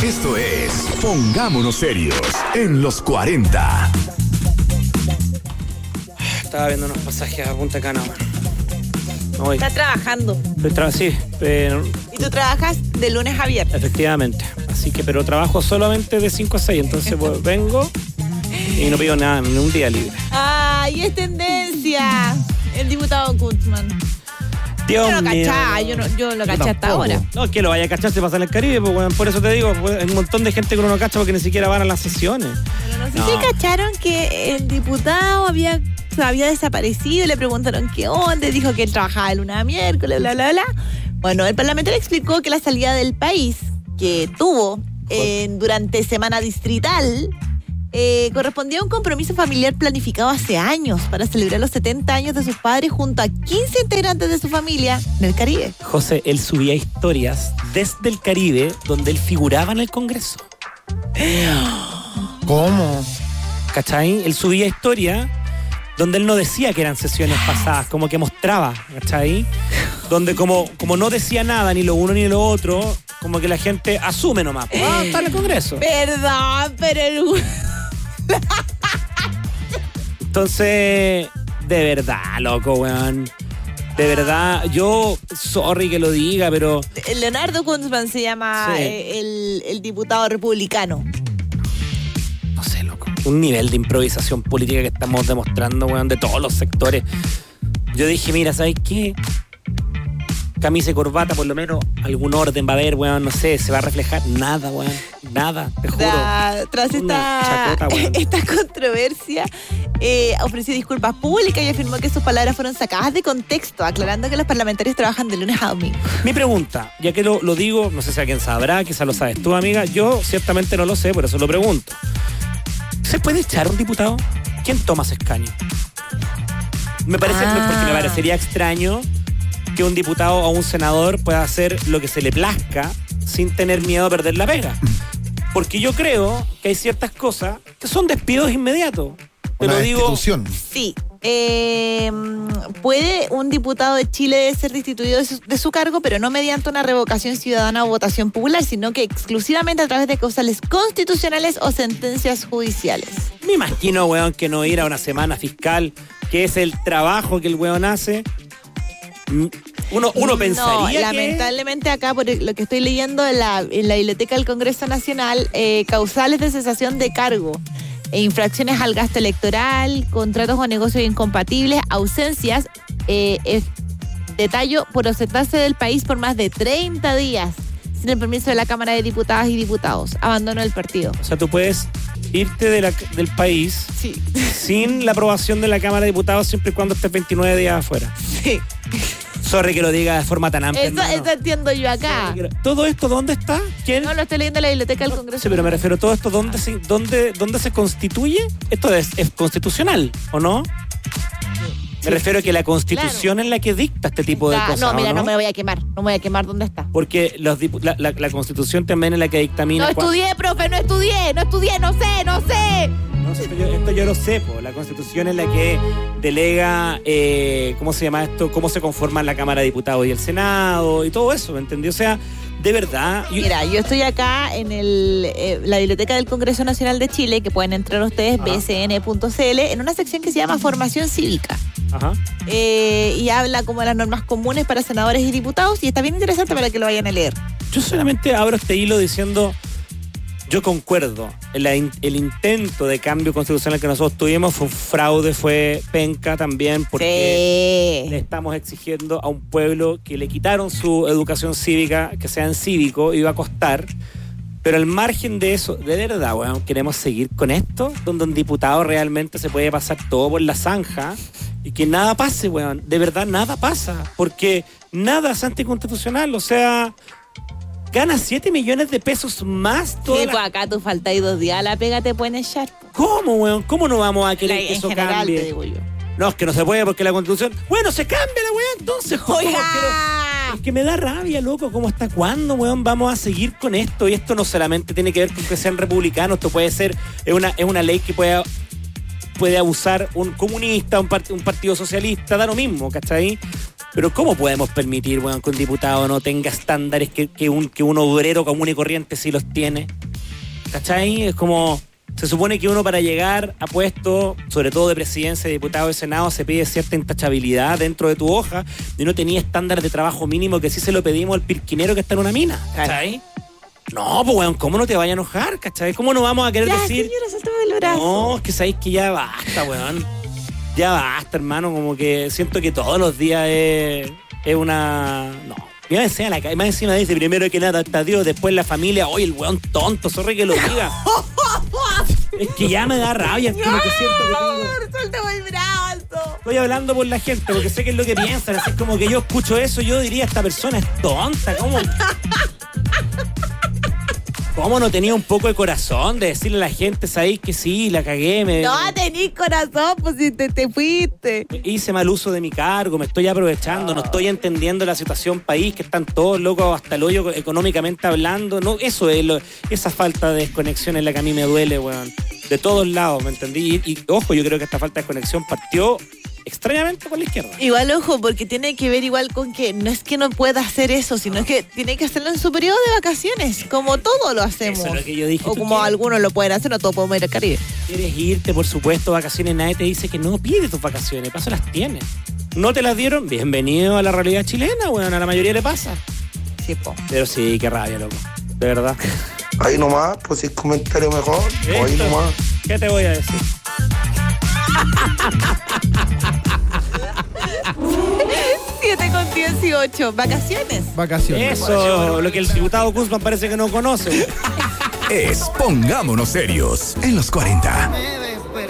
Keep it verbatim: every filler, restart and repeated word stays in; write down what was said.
Esto es Pongámonos Serios en los cuarenta. Estaba viendo unos pasajes a Punta Cana. No voy. Estás trabajando. Estoy tra- sí, pero... Y tú trabajas de lunes a viernes. Efectivamente. Así que, pero trabajo solamente de cinco a seis. Entonces pues, vengo y no pido nada, ni un día libre. ¡Ay, es tendencia! El diputado Kuntzmann. Dios yo lo mío. cachaba, yo, no, yo lo caché hasta ahora. No, es que lo vaya a cachar, se pasa en el Caribe, pues, bueno, por eso te digo, pues, hay un montón de gente que uno no cacha porque ni siquiera van a las sesiones. Pero no sé No. si cacharon que el diputado había, había desaparecido, le preguntaron qué onda, dijo que él trabajaba de lunes a miércoles, bla, bla, bla. Bueno, el parlamentario explicó que la salida del país que tuvo eh, durante semana distrital Eh, correspondía a un compromiso familiar planificado hace años para celebrar los setenta años de sus padres junto a quince integrantes de su familia en el Caribe. José, él subía historias desde el Caribe donde él figuraba en el Congreso. ¿Cómo? ¿Cachai? Él subía historias donde él no decía que eran sesiones pasadas, como que mostraba, ¿cachai? Donde como, como no decía nada, ni lo uno ni lo otro, como que la gente asume nomás. Ah, está en el Congreso. Perdón, pero el... Entonces, de verdad, loco, weón. De verdad, yo, sorry que lo diga, pero... Leonardo Kuntzmann se llama Sí. eh, el, el diputado republicano. No sé, loco. Un nivel de improvisación política que estamos demostrando, weón, de todos los sectores. Yo dije, mira, ¿sabes qué? Camisa y corbata, por lo menos algún orden va a haber, weón, no sé, se va a reflejar. Nada, weón, nada, te juro. Da- tras Una esta, chacota, weón. esta controversia, eh, ofreció disculpas públicas y afirmó que sus palabras fueron sacadas de contexto, aclarando que los parlamentarios trabajan de lunes a domingo. Mi pregunta, ya que lo, lo digo, no sé si alguien sabrá, quizás lo sabes tú, amiga, yo ciertamente no lo sé, por eso lo pregunto. ¿Se puede echar a un diputado? ¿Quién toma ese escaño? Me parece, Ah. porque me parecería extraño que un diputado o un senador pueda hacer lo que se le plazca sin tener miedo a perder la pega. Porque yo creo que hay ciertas cosas que son despidos inmediatos. Te Una lo digo. destitución. Sí. Eh, puede un diputado de Chile ser destituido de su, de su cargo, pero no mediante una revocación ciudadana o votación popular, sino que exclusivamente a través de causales constitucionales o sentencias judiciales. Me imagino, weón, que no ir a una semana fiscal, que es el trabajo que el weón hace. Uno, uno pensaría No, que... lamentablemente acá, por lo que estoy leyendo en la, en la Biblioteca del Congreso Nacional, eh, causales de cesación de cargo, e infracciones al gasto electoral, contratos o negocios incompatibles, ausencias, eh, eh, detallo, por ausentarse del país por más de treinta días, sin el permiso de la Cámara de Diputadas y Diputados, abandono del partido. O sea, tú puedes irte de la- del país Sí, sin la aprobación de la Cámara de Diputados siempre y cuando estés veintinueve días afuera. sí. Sorry que lo diga de forma tan amplia. Eso, hermano. eso entiendo yo acá. Sorry que lo- ¿Todo esto dónde está? ¿Quién? No, lo estoy leyendo en la Biblioteca del Congreso. Sí, pero me refiero a todo esto, ¿dónde se, dónde, dónde se constituye? Esto es, es constitucional, ¿o no? Me refiero a que la Constitución es la que dicta este tipo de Ah, cosas, no, mira, ¿o no me voy a quemar. No me voy a quemar dónde está. Porque los dipu- la, la- la Constitución también es la que dictamina... No cua- estudié, profe, no estudié, no estudié, no sé, no sé. No, esto, yo, esto yo lo sé, po. La Constitución es la que delega, eh, ¿cómo se llama esto? Cómo se conforman la Cámara de Diputados y el Senado y todo eso, ¿me entendió? O sea, de verdad... y- Mira, yo estoy acá en el, eh, la Biblioteca del Congreso Nacional de Chile, que pueden entrar ustedes, Ajá. b s n punto c l, en una sección que se llama Formación Cívica. Ajá. Eh, y habla como de las normas comunes para senadores y diputados, y está bien interesante para que lo vayan a leer. Yo solamente abro este hilo diciendo, yo concuerdo, el, el intento de cambio constitucional que nosotros tuvimos fue un fraude, fue penca también, porque Sí. le estamos exigiendo a un pueblo que le quitaron su educación cívica, que sean cívico, iba a costar. Pero al margen de eso, de verdad, weón, queremos seguir con esto, donde un diputado realmente se puede pasar todo por la zanja y que nada pase, weón. De verdad, nada pasa, porque nada es anticonstitucional. O sea, gana siete millones de pesos más toda Sí, la- pues acá tú faltáis dos días a la pega, te pueden echar. ¿Cómo, weón? ¿Cómo no vamos a querer que En eso general, cambie? te digo yo. No, es que no se puede porque la Constitución... Bueno, se cambia la weón, entonces. ¿cómo quiero- ¡Oiga! Es que me da rabia, loco, ¿cómo hasta cuándo, weón, vamos a seguir con esto? Y esto no solamente tiene que ver con que sean republicanos, esto puede ser, es una, es una ley que puede, puede abusar un comunista, un, part- un partido socialista, da lo mismo, ¿cachai? Pero ¿cómo podemos permitir, weón, que un diputado no tenga estándares que, que, un, que un obrero común y corriente sí los tiene? ¿Cachai? Es como... Se supone que uno para llegar a puesto, sobre todo de presidencia, de diputado, de senado, se pide cierta intachabilidad dentro de tu hoja y no tenía estándar de trabajo mínimo que sí se lo pedimos al pirquinero que está en una mina, ¿cachai? No, pues weón, ¿cómo no te vaya a enojar, cachai? ¿Cómo no vamos a querer ya, decir? Señora, suéltame el brazo. No, es que sabéis que ya basta, weón. Ya basta, hermano, como que siento que todos los días es, es una... No. Más encima, la, más encima dice primero que nada está Dios, después la familia, oye, el weón tonto, sorry que lo diga. Es que ya me da rabia, es como que siento que tengo... Suéltame el brazo. Estoy hablando por la gente, porque sé que es lo que piensan, así como que yo escucho eso, yo diría, esta persona es tonta, ¿cómo? ¿Cómo no tenía un poco de corazón de decirle a la gente, sabéis que sí, la cagué? Me, no tenís corazón, pues si te, te fuiste. Hice mal uso de mi cargo, me estoy aprovechando, no estoy entendiendo la situación país, que están todos locos hasta el hoyo económicamente hablando. No, eso es lo, esa falta de desconexión es la que a mí me duele, weón. De todos lados, ¿me entendí? Y, y ojo, yo creo que esta falta de desconexión partió extrañamente por la izquierda. Igual, ojo, porque tiene que ver igual con que no es que no pueda hacer eso, sino es que tiene que hacerlo en su periodo de vacaciones, como todo lo hacemos. Eso es lo que yo dije. O como quieres? Algunos lo pueden hacer, no todos podemos ir al Caribe. Quieres irte, por supuesto, vacaciones, nadie te dice que no, pide tus vacaciones, paso las tienes. ¿No te las dieron? Bienvenido a la realidad chilena, weón, a la mayoría le pasa. Sí, po. Pero sí, qué rabia, loco, de verdad. Ahí nomás, pues si es comentario mejor, ¿Esto? ahí nomás. ¿Qué te voy a decir? siete con dieciocho. Vacaciones. Vacaciones. Eso, lo que el diputado Guzmán parece que no conoce. Es Pongámonos Serios en los cuarenta.